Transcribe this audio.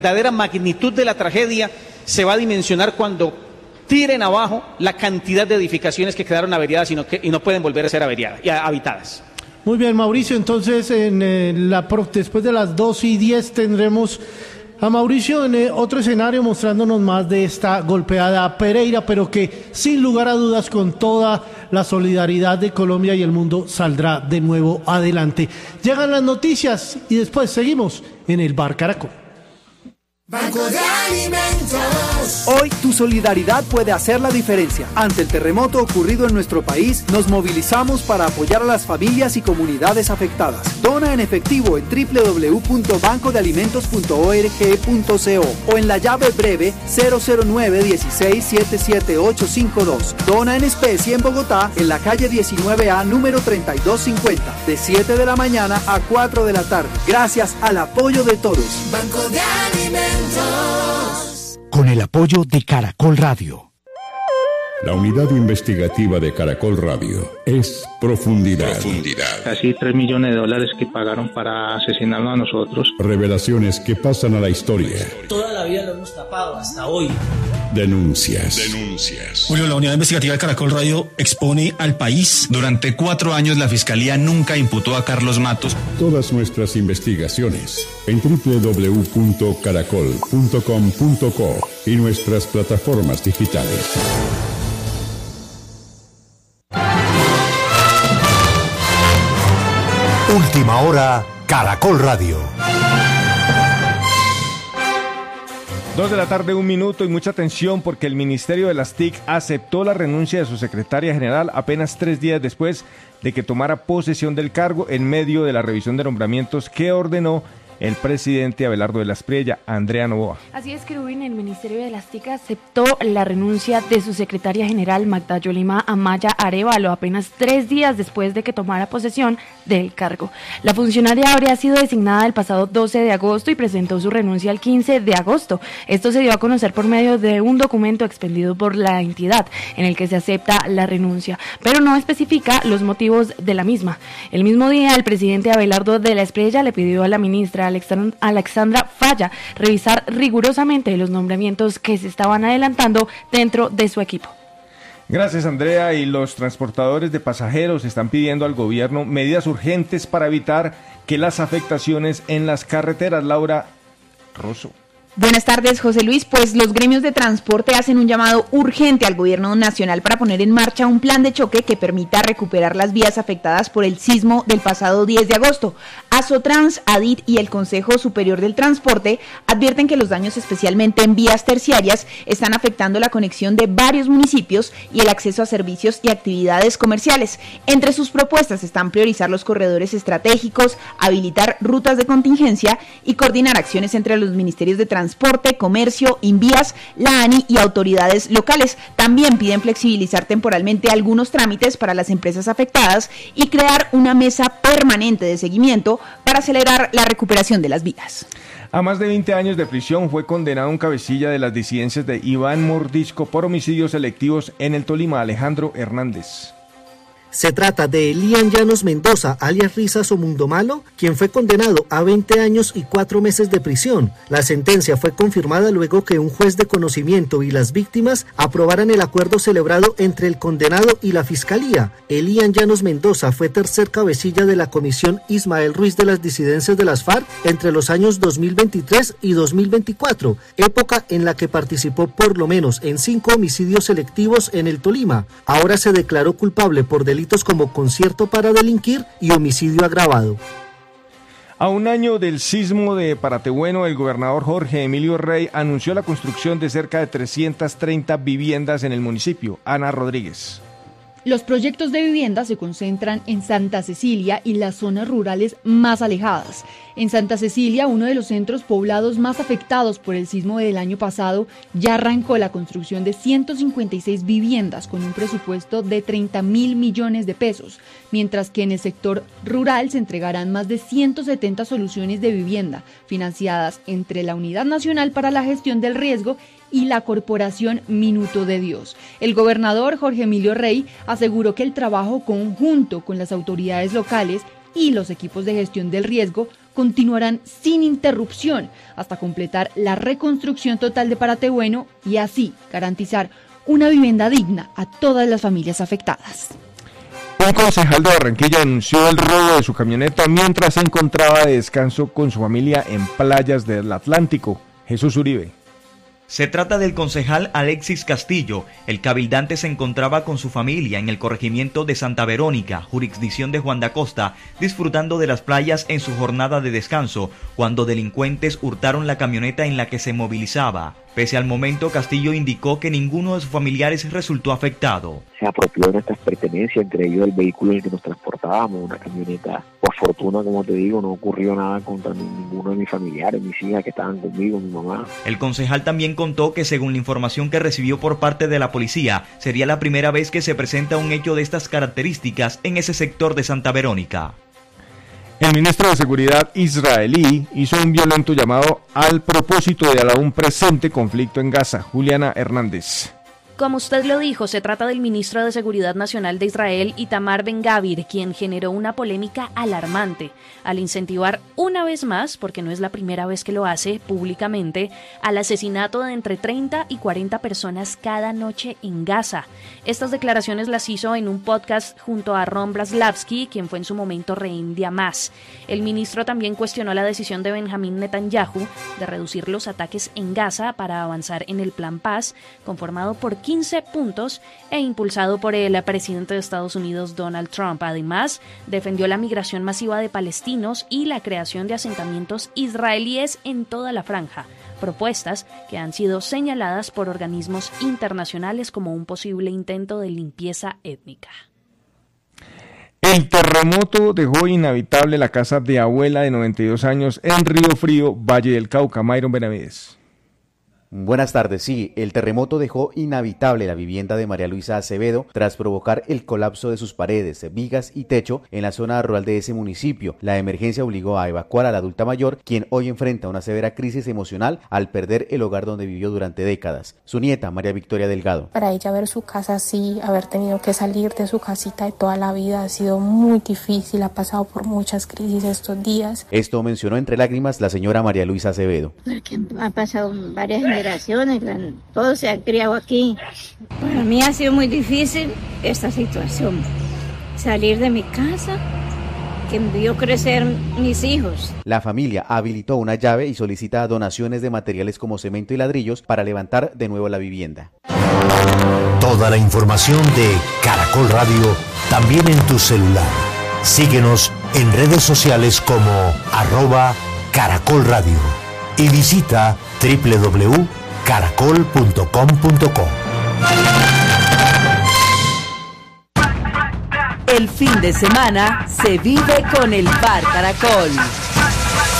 La verdadera magnitud de la tragedia se va a dimensionar cuando tiren abajo la cantidad de edificaciones que quedaron averiadas y no pueden volver a ser habitadas. Muy bien, Mauricio, entonces después de las 2:10 tendremos a Mauricio en otro escenario mostrándonos más de esta golpeada a Pereira, pero que sin lugar a dudas con toda la solidaridad de Colombia y el mundo saldrá de nuevo adelante. Llegan las noticias y después seguimos en el Bar Caracol. Banco de Alimentos. Hoy tu solidaridad puede hacer la diferencia. Ante el terremoto ocurrido en nuestro país, nos movilizamos para apoyar a las familias y comunidades afectadas. Dona en efectivo en www.bancodealimentos.org.co o en la llave breve 009-16-77852. Dona en especie en Bogotá, en la calle 19A, número 3250, de 7 de la mañana a 4 de la tarde. Gracias al apoyo de todos. Banco de Alimentos. Con el apoyo de Caracol Radio. La unidad investigativa de Caracol Radio es Profundidad. Casi $3 millones que pagaron para asesinarnos a nosotros. Revelaciones que pasan a la historia. Toda la vida lo hemos tapado hasta hoy. Denuncias. Julio, la unidad investigativa de Caracol Radio expone al país. Durante 4 años la Fiscalía nunca imputó a Carlos Matos. Todas nuestras investigaciones en www.caracol.com.co y nuestras plataformas digitales. Última hora, Caracol Radio. 2:01 p.m. y mucha atención porque el Ministerio de las TIC aceptó la renuncia de su secretaria general apenas 3 días después de que tomara posesión del cargo en medio de la revisión de nombramientos que ordenó el presidente Abelardo de la Espriella. Andrea Novoa. Así es, Kerubín, el Ministerio de las TIC aceptó la renuncia de su secretaria general Magda Yolima Amaya Arévalo apenas 3 días después de que tomara posesión del cargo. La funcionaria habría sido designada el pasado 12 de agosto y presentó su renuncia el 15 de agosto. Esto se dio a conocer por medio de un documento expedido por la entidad en el que se acepta la renuncia, pero no especifica los motivos de la misma. El mismo día, el presidente Abelardo de la Espriella le pidió a la ministra Alexandra Falla revisar rigurosamente los nombramientos que se estaban adelantando dentro de su equipo. Gracias, Andrea. Y los transportadores de pasajeros están pidiendo al gobierno medidas urgentes para evitar que las afectaciones en las carreteras. Laura Rosso. Buenas tardes, José Luis. Pues los gremios de transporte hacen un llamado urgente al gobierno nacional para poner en marcha un plan de choque que permita recuperar las vías afectadas por el sismo del pasado 10 de agosto. Asotrans, ADIT y el Consejo Superior del Transporte advierten que los daños, especialmente en vías terciarias, están afectando la conexión de varios municipios y el acceso a servicios y actividades comerciales. Entre sus propuestas están priorizar los corredores estratégicos, habilitar rutas de contingencia y coordinar acciones entre los ministerios de Transporte, Comercio, Invías, la ANI y autoridades locales. También piden flexibilizar temporalmente algunos trámites para las empresas afectadas y crear una mesa permanente de seguimiento para acelerar la recuperación de las vías. A más de 20 años de prisión fue condenado un cabecilla de las disidencias de Iván Mordisco por homicidios selectivos en el Tolima, Alejandro Hernández. Se trata de Elian Llanos Mendoza, alias Risas o Mundo Malo, quien fue condenado a 20 años y 4 meses de prisión. La sentencia fue confirmada luego que un juez de conocimiento y las víctimas aprobaran el acuerdo celebrado entre el condenado y la fiscalía. Elian Llanos Mendoza fue tercer cabecilla de la comisión Ismael Ruiz de las disidencias de las FARC entre los años 2023 y 2024, época en la que participó por lo menos en 5 homicidios selectivos en el Tolima. Ahora se declaró culpable por delitos como concierto para delinquir y homicidio agravado. A un año del sismo de Paratebueno, el gobernador Jorge Emilio Rey anunció la construcción de cerca de 330 viviendas en el municipio. Ana Rodríguez. Los proyectos de vivienda se concentran en Santa Cecilia y las zonas rurales más alejadas. En Santa Cecilia, uno de los centros poblados más afectados por el sismo del año pasado, ya arrancó la construcción de 156 viviendas con un presupuesto de 30.000 millones de pesos, mientras que en el sector rural se entregarán más de 170 soluciones de vivienda financiadas entre la Unidad Nacional para la Gestión del Riesgo y la Corporación Minuto de Dios. El gobernador Jorge Emilio Rey aseguró que el trabajo conjunto con las autoridades locales y los equipos de gestión del riesgo continuarán sin interrupción hasta completar la reconstrucción total de Paratebueno y así garantizar una vivienda digna a todas las familias afectadas. Un concejal de Barranquilla denunció el robo de su camioneta mientras se encontraba de descanso con su familia en playas del Atlántico. Jesús Uribe. Se trata del concejal Alexis Castillo. El cabildante se encontraba con su familia en el corregimiento de Santa Verónica, jurisdicción de Juan de Acosta, disfrutando de las playas en su jornada de descanso, cuando delincuentes hurtaron la camioneta en la que se movilizaba. Pese al momento, Castillo indicó que ninguno de sus familiares resultó afectado. Se apropió de nuestras pertenencias, entre ellos el vehículo en el que nos transportábamos, una camioneta. Por fortuna, como te digo, no ocurrió nada contra ninguno de mis familiares, mis hijas que estaban conmigo, mi mamá. El concejal también contó que según la información que recibió por parte de la policía, sería la primera vez que se presenta un hecho de estas características en ese sector de Santa Verónica. El ministro de Seguridad israelí hizo un violento llamado al propósito de aún presente conflicto en Gaza. Juliana Hernández. Como usted lo dijo, se trata del ministro de Seguridad Nacional de Israel, Itamar Ben-Gavir, quien generó una polémica alarmante al incentivar una vez más, porque no es la primera vez que lo hace públicamente, al asesinato de entre 30 y 40 personas cada noche en Gaza. Estas declaraciones las hizo en un podcast junto a Ron Blaslavsky, quien fue en su momento rehén de Hamas. El ministro también cuestionó la decisión de Benjamín Netanyahu de reducir los ataques en Gaza para avanzar en el Plan Paz, conformado por 15 puntos e impulsado por el presidente de Estados Unidos, Donald Trump. Además, defendió la migración masiva de palestinos y la creación de asentamientos israelíes en toda la franja, propuestas que han sido señaladas por organismos internacionales como un posible intento de limpieza étnica. El terremoto dejó inhabitable la casa de abuela de 92 años en Río Frío, Valle del Cauca. Myron Benavides. Buenas tardes. Sí, el terremoto dejó inhabitable la vivienda de María Luisa Acevedo tras provocar el colapso de sus paredes, vigas y techo en la zona rural de ese municipio. La emergencia obligó a evacuar a la adulta mayor, quien hoy enfrenta una severa crisis emocional al perder el hogar donde vivió durante décadas. Su nieta, María Victoria Delgado. Para ella ver su casa así, haber tenido que salir de su casita de toda la vida ha sido muy difícil, ha pasado por muchas crisis estos días. Esto mencionó entre lágrimas la señora María Luisa Acevedo. Porque han pasado varias generaciones, todo se ha criado aquí. Para mí ha sido muy difícil esta situación, salir de mi casa, que me vio crecer mis hijos. La familia habilitó una llave y solicita donaciones de materiales como cemento y ladrillos para levantar de nuevo la vivienda. Toda la información de Caracol Radio también en tu celular. Síguenos en redes sociales como @Caracol Radio y visita www.caracol.com.co. El fin de semana se vive con el Bar Caracol.